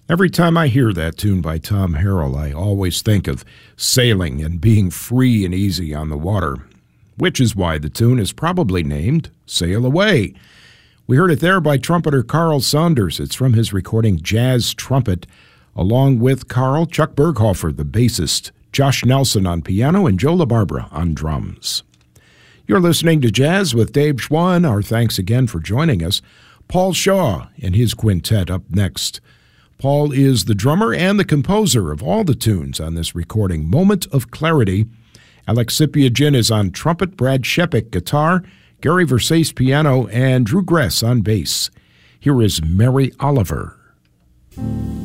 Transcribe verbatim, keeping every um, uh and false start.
Every time I hear that tune by Tom Harrell, I always think of sailing and being free and easy on the water, which is why the tune is probably named Sail Away. We heard it there by trumpeter Carl Saunders. It's from his recording Jazz Trumpet, along with Carl, Chuck Berghofer, the bassist, Josh Nelson on piano, and Joe LaBarbera on drums. You're listening to Jazz with Dave Schwann. Our thanks again for joining us. Paul Shaw and his quintet up next. Paul is the drummer and the composer of all the tunes on this recording, Moment of Clarity. Alex Sipiagin is on trumpet, Brad Shepik guitar, Gary Versace piano, and Drew Gress on bass. Here is Mary Oliver.